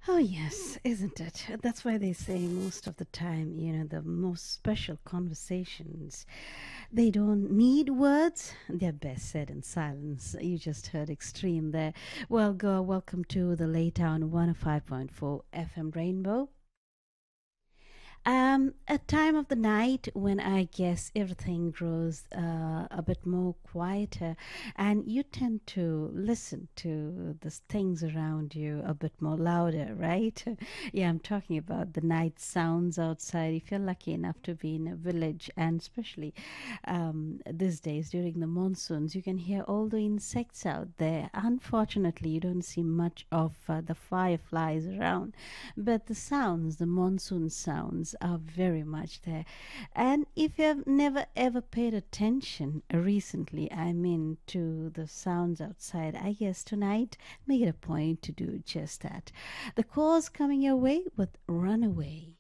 Oh, yes, isn't it? That's why they say most of the time, the most special conversations, they don't need words. They're best said in silence. You just heard Extreme there. Well, girl, welcome to the Late on 105.4 FM Rainbow. A time of the night when I guess everything grows a bit more quieter, and you tend to listen to the things around you a bit more louder, right? Yeah, I'm talking about the night sounds outside. If you're lucky enough to be in a village, and especially these days during the monsoons, you can hear all the insects out there. Unfortunately, you don't see much of the fireflies around, but the sounds, the monsoon sounds, are very much there. And if you have never ever paid attention recently, I mean, to the sounds outside, I guess tonight make it a point to do just that. The call's coming your way with Runaway.